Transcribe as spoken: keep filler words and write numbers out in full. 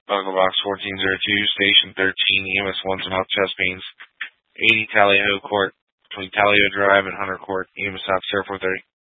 Bugle Box fourteen oh two, Station thirteen, E M S one South Chest Pains, eighty Talio Court, between Talio Drive and Hunter Court, E M S South Zero four thirty.